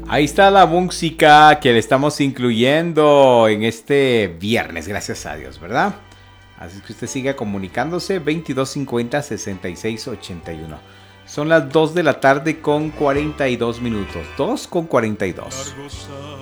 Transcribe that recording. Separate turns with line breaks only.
Ahí está la música que le estamos incluyendo en este viernes, gracias a Dios, ¿verdad? Así que usted siga comunicándose 2250-6681. Son las 2 de la tarde con 42 minutos. 2 con 42.